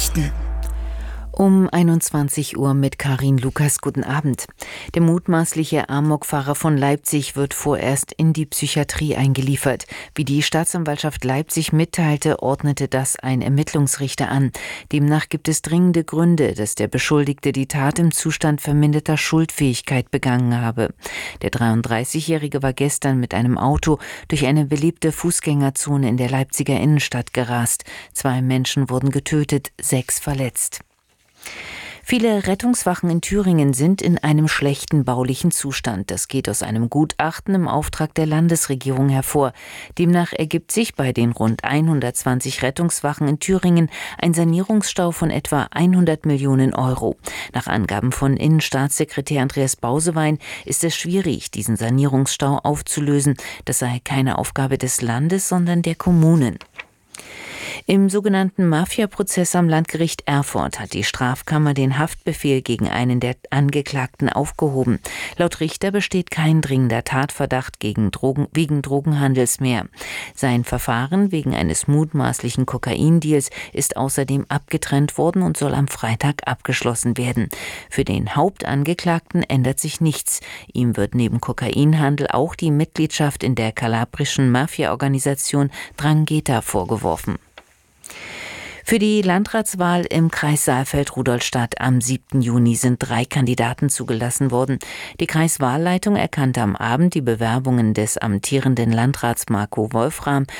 Nachrichten. Um 21 Uhr mit Karin Lukas. Guten Abend. Der mutmaßliche Amokfahrer von Leipzig wird vorerst in die Psychiatrie eingeliefert. Wie die Staatsanwaltschaft Leipzig mitteilte, ordnete das ein Ermittlungsrichter an. Demnach gibt es dringende Gründe, dass der Beschuldigte die Tat im Zustand verminderter Schuldfähigkeit begangen habe. Der 33-Jährige war gestern mit einem Auto durch eine belebte Fußgängerzone in der Leipziger Innenstadt gerast. 2 Menschen wurden getötet, 6 verletzt. Viele Rettungswachen in Thüringen sind in einem schlechten baulichen Zustand. Das geht aus einem Gutachten im Auftrag der Landesregierung hervor. Demnach ergibt sich bei den rund 120 Rettungswachen in Thüringen ein Sanierungsstau von etwa 100 Millionen Euro. Nach Angaben von Innenstaatssekretär Andreas Bausewein ist es schwierig, diesen Sanierungsstau aufzulösen. Das sei keine Aufgabe des Landes, sondern der Kommunen. Im sogenannten Mafia-Prozess am Landgericht Erfurt hat die Strafkammer den Haftbefehl gegen einen der Angeklagten aufgehoben. Laut Richter besteht kein dringender Tatverdacht wegen Drogenhandels mehr. Sein Verfahren wegen eines mutmaßlichen Kokaindeals ist außerdem abgetrennt worden und soll am Freitag abgeschlossen werden. Für den Hauptangeklagten ändert sich nichts. Ihm wird neben Kokainhandel auch die Mitgliedschaft in der kalabrischen Mafia-Organisation 'Ndrangheta vorgeworfen. Für die Landratswahl im Kreis Saalfeld-Rudolstadt am 7. Juni sind 3 Kandidaten zugelassen worden. Die Kreiswahlleitung erkannte am Abend die Bewerbungen des amtierenden Landrats Marco Wolfram